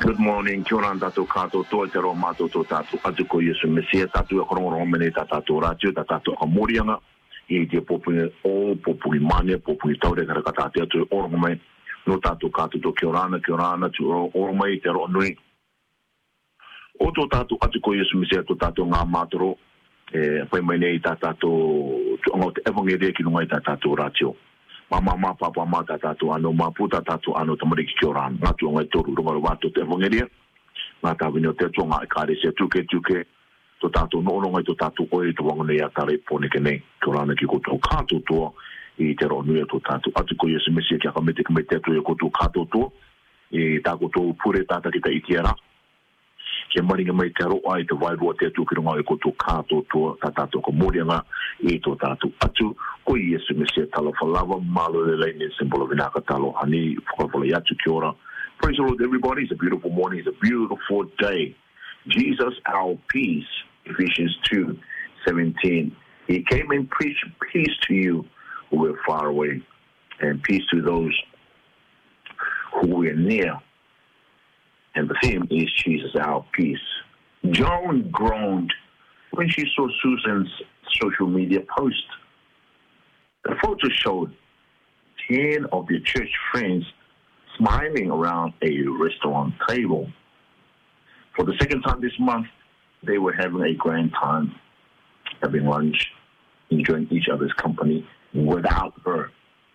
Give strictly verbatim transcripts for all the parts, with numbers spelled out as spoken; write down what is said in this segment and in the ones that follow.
Good morning, kia ora tātou kātou toa te roa mātou tō tātou atu ko Yesu Mesia, tātou e korongo mene tā tātou rātio, tā tātou ka morianga, i te popungi o, popungi mane, popungi taure kara ka tātou atu e orongo mai, no tātou kātou tō kia orana, kia orana, tu orongo mai te roa nui. O tō tātou atu ko Yesu Mesia, tō tātou ngā mātoro, e pai mai nei tā tātou, tu angau te evangelia ki nungai tā tātou rātio. Mama ma papa ma ta tatu ano ma puta tatu ano tamari ki oran nga tu ngai toru runga watu te vongeria nga ta vino te tonga e kare se tuke tuke to tatu no no ngai to tatu oi to wanga nei atare pone ke nei to rana ki ko to kato to i te ro nui to tatu atu ko Yesu Mesia ki akamete ki me te tu e ko to kato to i ta ko to pure tata ki ta itiera ke maringa mai te ro ai te vai roa te tu ki runga e ko to kato to ta tatu ko morianga i to tatu atu ko Yesu Mesia talo falava malo le leine simbolo vinaka talo hani whakawhala yatu ki ora. Praise the Lord everybody, it's a beautiful morning, it's a beautiful day. Jesus our peace, Ephesians two seventeen. He came and preached peace to you who were far away and peace to those who were near. And the theme is Jesus our peace. Joan groaned when she saw Susan's social media post. The photo showed ten of their church friends smiling around a restaurant table. For the second time this month, they were having a grand time, having lunch, enjoying each other's company without her.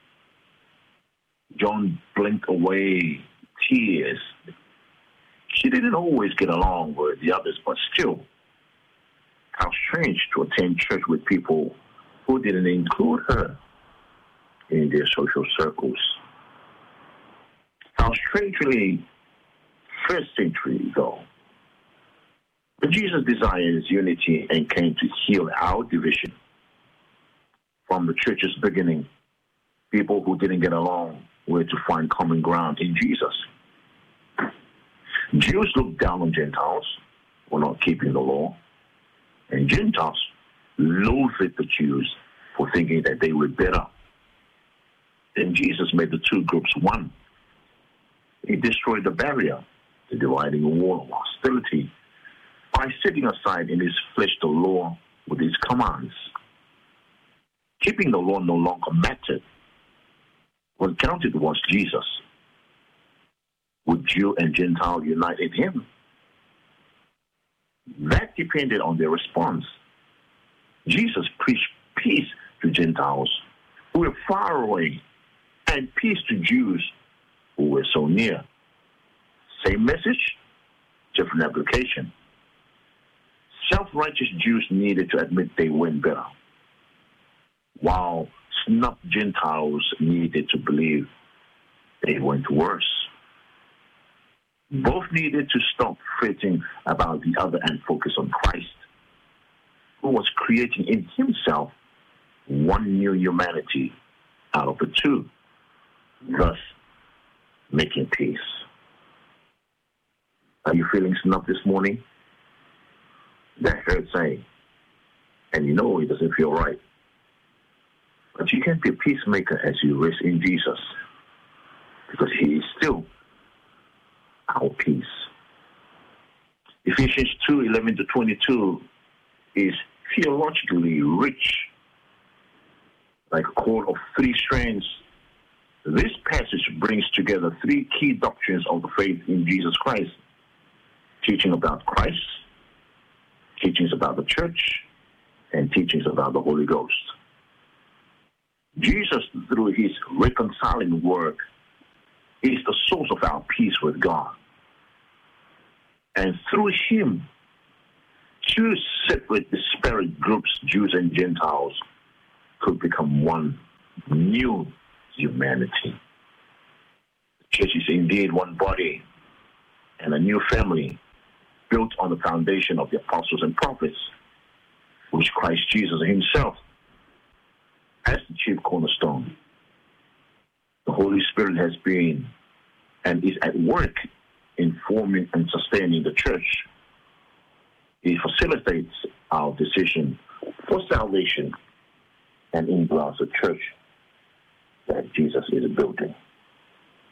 Joan blinked away tears. She didn't always get along with the others, but still, how strange to attend church with people who didn't include her in their social circles. How strangely first century, though. But Jesus desires unity and came to heal our division. From the church's beginning, people who didn't get along were to find common ground in Jesus. Jews looked down on Gentiles for not keeping the law, and Gentiles loathed the Jews for thinking that they were better. Then Jesus made the two groups one. He destroyed the barrier, the dividing wall of hostility, by setting aside in his flesh the law with his commands. Keeping the law no longer mattered. What counted was Jesus. Would Jew and Gentile unite in him? That depended on their response. Jesus preached peace to Gentiles who were far away and peace to Jews who were so near. Same message, different application. Self-righteous Jews needed to admit they went better, while snub Gentiles needed to believe they went worse. Both needed to stop fretting about the other and focus on Christ, who was creating in himself one new humanity out of the two, thus making peace. Are you feeling snubbed this morning? That hurts, eh? And you know it doesn't feel right. But you can be a peacemaker as you rest in Jesus, because he is still our peace. Ephesians two eleven to twenty-two is theologically rich, like a cord of three strands. This passage brings together three key doctrines of the faith in Jesus Christ: teaching about Christ, teachings about the church, and teachings about the Holy Ghost. Jesus, through his reconciling work, is the source of our peace with God. And through him, two separate disparate groups, Jews and Gentiles, could become one new humanity. The church is indeed one body and a new family built on the foundation of the apostles and prophets, which Christ Jesus himself, as the chief cornerstone. The Holy Spirit has been and is at work in forming and sustaining the church. He facilitates our decision for salvation and indwells the church that Jesus is building.